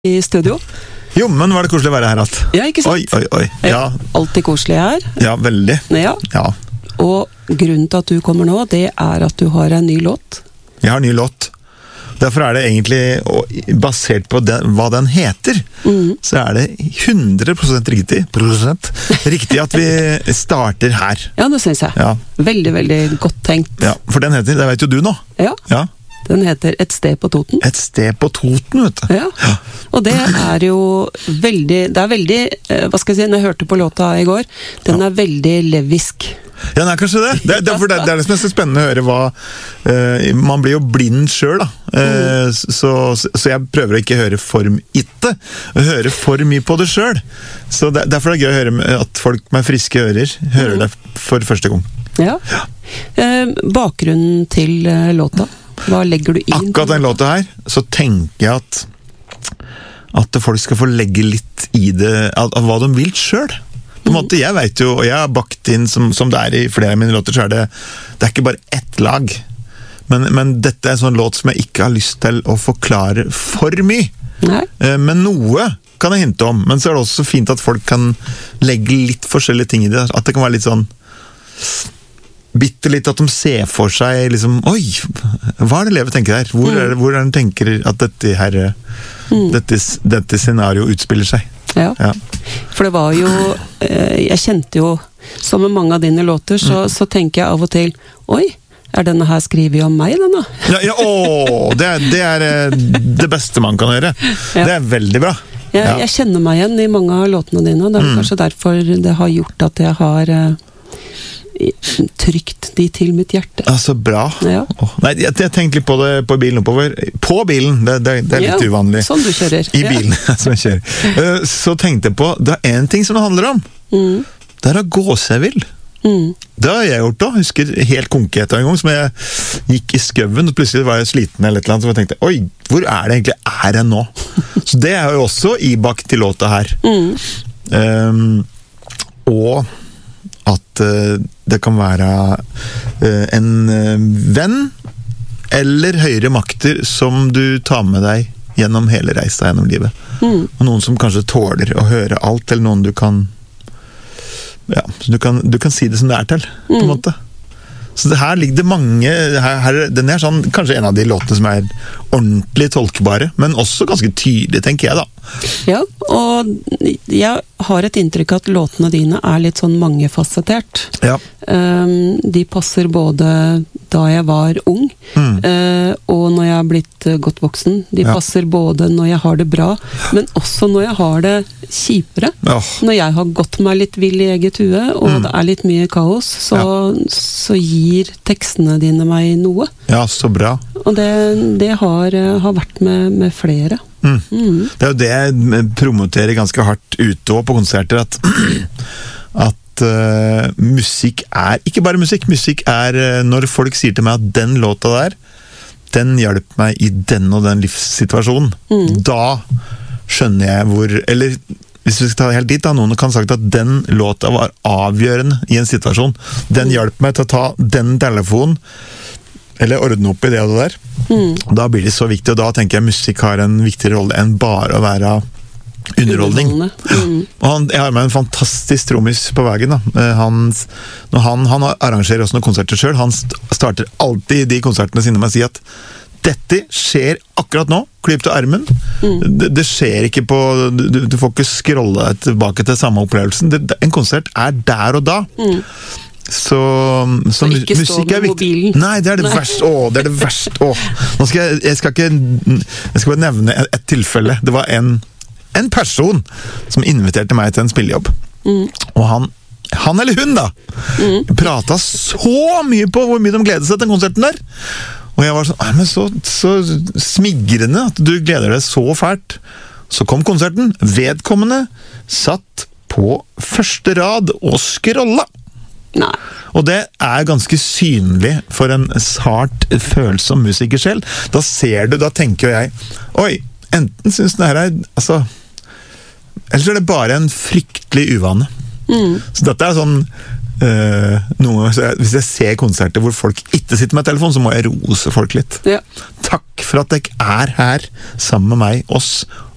I studio. Jo, men var det koselig å være her alt? Ja, ikke sant? Oi. Ja. Alltid koselig her. Ja, veldig. Ja. Ja. Og grunnen til at du kommer nå, det er at du har en ny låt. Jeg har en ny låt. Derfor er det egentlig, basert på hva den heter, så er det 100% riktig at vi starter her. Ja, det synes jeg. Ja. Veldig, veldig godt tenkt. Ja, for den heter, det vet jo du nå. Ja. Ja. Den heter Et sted på Toten. Et sted på Toten, vet du. Ja, og det er jo veldig, hva skal jeg si, når jeg hørte på låta i går, den er veldig levisk. Ja, det er kanskje det. Det er det som er så spennende å høre hva man blir jo blind selv da. Så jeg prøver å ikke høre for mye, høre for mye på det selv. Så derfor er det gøy å høre at folk med friske ører hører det for første gang. Ja. Bakgrunnen til låta, hva legger du inn? Akkurat den låta her, så tenker jeg at folk skal få legge litt i det, av hva de vil selv. På en måte, jeg vet jo, og jeg har bakt inn som det er i flere av mine låter, så er det er ikke bare ett lag. Men dette er en sånn låt som jeg ikke har lyst til å forklare for mye. Nei. Men noe kan jeg hinte om, men så er det også fint at folk kan legge litt forskjellige ting i det. At det kan være litt sånn bitte litt at de ser for seg liksom, oi, hva er det Leve tenker her? Hvor er det den tenker at dette scenario utspiller seg? Ja. For det var jo jeg kjente jo, som med mange av dine låter, så tenker jeg av og til, oi, er denne her skrevet om meg, denne? Det er det beste man kan gjøre. Ja. Det er veldig bra. Jeg kjenner meg igjen i mange av låtene dine, og det er kanskje derfor det har gjort at jeg har trykt de til mitt hjerte. Så bra. Ja. Nei, jeg tenkte litt på det på bilen oppover. På bilen, det er litt uvanlig. Sånn du kjører. I bilen, som jeg kjører. Så tenkte jeg på, det er en ting som det handler om. Det er å gå seg vill. Det har jeg gjort da. Jeg husker helt konkret en gang, som jeg gikk i skøven, og plutselig var jeg sliten eller et eller annet, så jeg tenkte, oi, hvor er det egentlig jeg nå? Så det er jo også ibakt til låta her. Og at det kan være en venn eller høyere makter som du tar med deg gjennom hele reisa gjennom livet. Og noen som kanskje tåler å høre alt, eller noen du kan du kan si det som det er til, på en måte. Så det her ligger det mange den er sånn, kanskje en av de låtene som er ordentlig tolkbare, men også ganske tydelig, tenker jeg da. Ja, og jeg har et inntrykk at låtene dine er litt sånn mangefasettert. Ja. De passer både da jeg var ung, og når jeg har blitt godt voksen. De passer både når jeg har det bra, men også når jeg har det kjipere. Når jeg har gått meg litt vill i eget hue, og det er litt mye kaos, så gir tekstene dine meg noe. Ja, så bra. Og det har vært med flere. Det er jo det jeg promoterer ganske hardt ute og på konserter, at musikk er ikke bare musikk. Musikk er når folk sier til meg at den låta der, den hjelper meg i den og den livssituasjonen. Da skjønner jeg eller hvis vi skal ta det helt dit da, noen kan ha sagt at den låta var avgjørende i en situasjon. Den hjelper meg til å ta den telefonen eller ordne opp i det og det der. Da blir det så viktig, og da tenker jeg musikk har en viktigere rolle enn bare å være underholdning. Og jeg har med en fantastisk trommis på veien da. Han arrangerer også noen konserter selv. Han starter alltid de konsertene sine med å si at dette skjer akkurat nå, klipp til armen. Det skjer ikke på, du får ikke scrolle tilbake til samme opplevelsen. En konsert er der og da. Så musikk er viktig. Nei, det er det verste. Det er det verste. Nå jeg skal bare nevne et tilfelle. Det var en person som inviterte meg til en spillejobb. Og han eller hun da pratet så mye på hvor mye de gledet seg til den konserten der. Og jeg var sånn, men så smigrende at du gleder deg så fælt. Så kom konserten. Vedkommende satt på første rad og scrolla. Nei. Og det er ganske synlig for en sart følsom musiker selv. Da tenker jeg, oi, enten synes den her ellers er det bare en fryktelig uvane. Så dette er sånn hvis jeg ser konserter hvor folk ikke sitter med telefon, så må jeg rose folk litt. Takk for at dere er her sammen med meg, oss,